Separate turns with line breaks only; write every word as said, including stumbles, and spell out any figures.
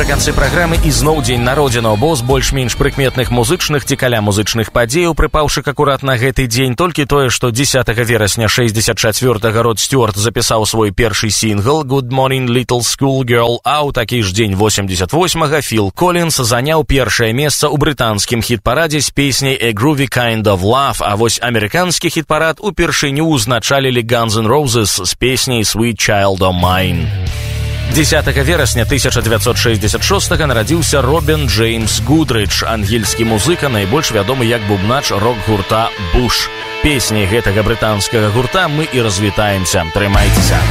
Напрыканцы праграмы ізноў дзень народзінаў, бо з больш-менш прыкметных музычных ці каля музычных падзеяў, прыпаўшых акурат на гэты дзень, толькі тое, што дзесятага верасня шэсцьдзесят чацвёртага Род Стюарт запісаў свой першы сінгл «Good Morning Little Schoolgirl», а ў такі ж дзень восемьдесят восьмага Філ Коллінс заняў першае месца ў брытанскім хіт-парадзе з песняй «A Groovy Kind of Love», а вось амерыканскі хіт-парад упершыню ўзначалілі Guns N' Roses з песняй «Sweet Child O' Mine». дзесятага верасня тысяча дзевяцьсот шэсцьдзесят шостага нарадзіўся Робін Джеймс Гудрыдж, ангельскі музыка, найбольш вядомы як бубнач рок-гурта «Буш». Песняй гэтага брытанскага гурта мы і развітаемся. Трымайцеся!